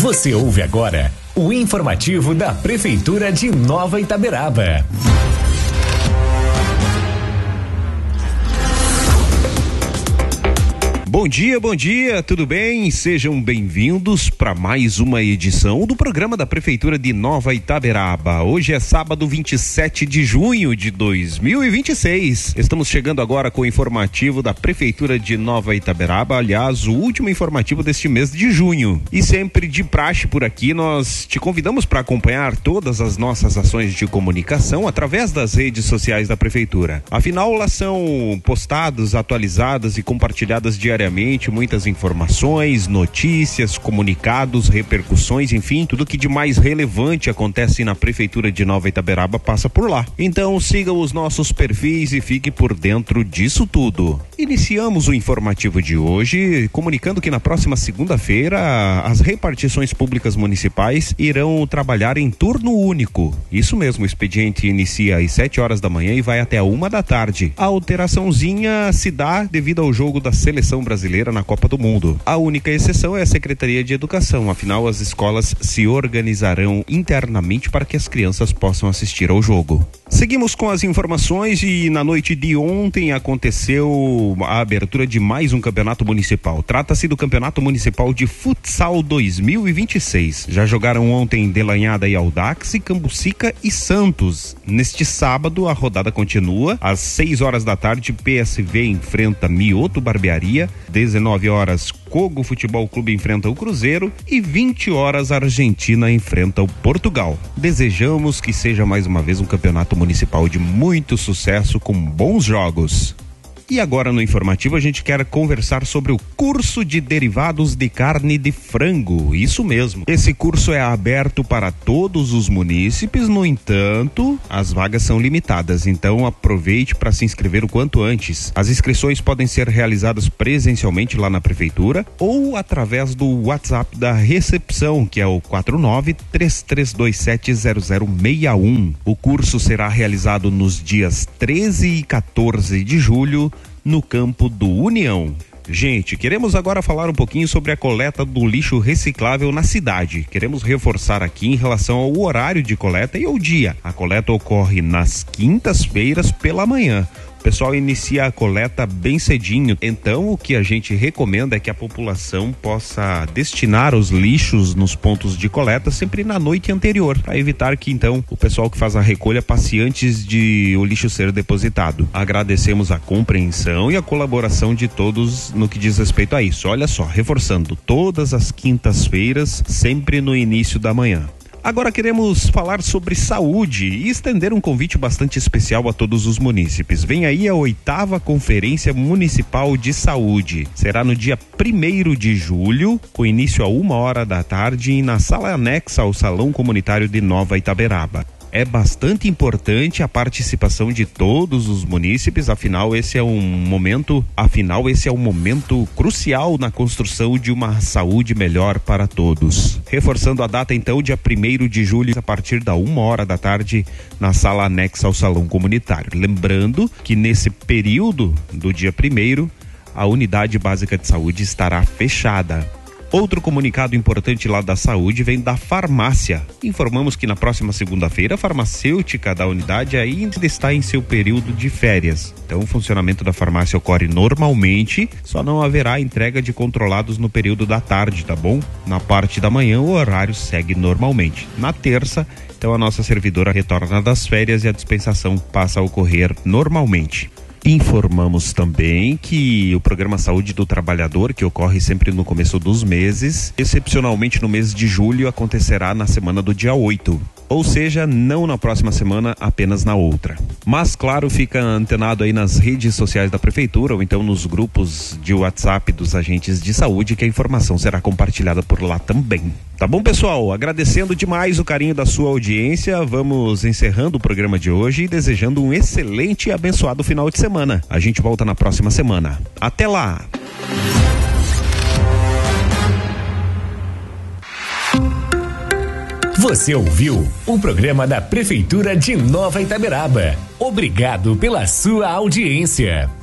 Você ouve agora o informativo da Prefeitura de Nova Itaberaba. Bom dia, tudo bem? Sejam bem-vindos para mais uma edição do programa da Prefeitura de Nova Itaberaba. Hoje é sábado 27 de junho de 2026. Estamos chegando agora com o informativo da Prefeitura de Nova Itaberaba, aliás, o último informativo deste mês de junho. E sempre de praxe por aqui, nós te convidamos para acompanhar todas as nossas ações de comunicação através das redes sociais da Prefeitura. Afinal, elas são postadas, atualizadas e compartilhadas diariamente muitas informações, notícias, comunicados, repercussões, enfim, tudo que de mais relevante acontece na Prefeitura de Nova Itaberaba passa por lá. Então siga os nossos perfis e fique por dentro disso tudo. Iniciamos o informativo de hoje comunicando que na próxima segunda-feira as repartições públicas municipais irão trabalhar em turno único. Isso mesmo, o expediente inicia às 7 horas da manhã e vai até a 1 da tarde. A alteraçãozinha se dá devido ao jogo da seleção brasileira na Copa do Mundo. A única exceção é a Secretaria de Educação, afinal as escolas se organizarão internamente para que as crianças possam assistir ao jogo. Seguimos com as informações e na noite de ontem aconteceu a abertura de mais um campeonato municipal. Trata-se do Campeonato Municipal de Futsal 2026. Já jogaram ontem Delanhada e Audax, Cambucica e Santos. Neste sábado a rodada continua. Às 6 horas da tarde, PSV enfrenta Mioto Barbearia. 19 horas, Cogo Futebol Clube enfrenta o Cruzeiro e 20 horas, a Argentina enfrenta o Portugal. Desejamos que seja mais uma vez um campeonato municipal de muito sucesso com bons jogos. E agora no informativo a gente quer conversar sobre o curso de derivados de carne de frango. Isso mesmo. Esse curso é aberto para todos os munícipes, no entanto, as vagas são limitadas, então aproveite para se inscrever o quanto antes. As inscrições podem ser realizadas presencialmente lá na prefeitura ou através do WhatsApp da recepção, que é o 49-3327-0061. O curso será realizado nos dias 13 e 14 de julho, no campo do União. Gente, queremos agora falar um pouquinho sobre a coleta do lixo reciclável na cidade. Queremos reforçar aqui em relação ao horário de coleta e ao dia. A coleta ocorre nas quintas-feiras pela manhã. O pessoal inicia a coleta bem cedinho, então o que a gente recomenda é que a população possa destinar os lixos nos pontos de coleta sempre na noite anterior, para evitar que então o pessoal que faz a recolha passe antes de o lixo ser depositado. Agradecemos a compreensão e a colaboração de todos no que diz respeito a isso. Olha só, reforçando, todas as quintas-feiras, sempre no início da manhã. Agora queremos falar sobre saúde e estender um convite bastante especial a todos os munícipes. Vem aí a 8ª Conferência Municipal de Saúde. Será no dia 1º de julho, com início a 1 hora da tarde, na sala anexa ao Salão Comunitário de Nova Itaberaba. É bastante importante a participação de todos os munícipes, afinal esse é um momento crucial na construção de uma saúde melhor para todos. Reforçando a data então, dia 1º de julho, a partir da 1 hora da tarde, na sala anexa ao Salão Comunitário. Lembrando que nesse período do dia 1º, a unidade básica de saúde estará fechada. Outro comunicado importante lá da saúde vem da farmácia. Informamos que na próxima segunda-feira a farmacêutica da unidade ainda está em seu período de férias. Então o funcionamento da farmácia ocorre normalmente, só não haverá entrega de controlados no período da tarde, tá bom? Na parte da manhã o horário segue normalmente. Na terça, então a nossa servidora retorna das férias e a dispensação passa a ocorrer normalmente. Informamos também que o programa Saúde do Trabalhador, que ocorre sempre no começo dos meses, excepcionalmente no mês de julho, acontecerá na semana do dia 8. Ou seja, não na próxima semana, apenas na outra. Mas, claro, fica antenado aí nas redes sociais da Prefeitura ou então nos grupos de WhatsApp dos agentes de saúde, que a informação será compartilhada por lá também. Tá bom, pessoal? Agradecendo demais o carinho da sua audiência, vamos encerrando o programa de hoje e desejando um excelente e abençoado final de semana. A gente volta na próxima semana. Até lá! Você ouviu o programa da Prefeitura de Nova Itaberaba. Obrigado pela sua audiência.